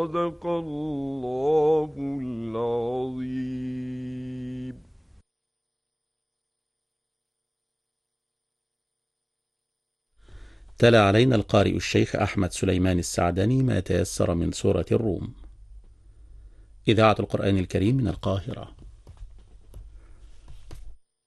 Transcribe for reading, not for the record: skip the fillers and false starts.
صدق الله العظيم. تلا علينا القارئ الشيخ أحمد سليمان السعدني ما تيسر من سورة الروم. إذاعة القرآن الكريم من القاهرة.